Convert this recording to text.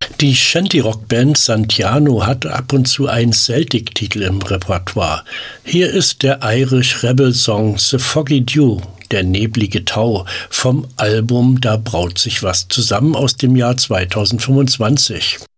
Die Shanty-Rock-Band Santiano hat ab und zu einen Celtic-Titel im Repertoire. Hier ist der Irish Rebel-Song The Foggy Dew, der neblige Tau, vom Album Da braut sich was zusammen aus dem Jahr 2025.